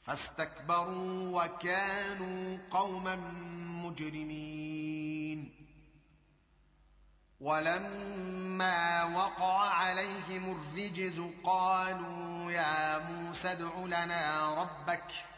فاستكبروا وكانوا قوما مجرمين. ولما وقع عليهم الرجز قالوا يا موسى ادع لنا ربك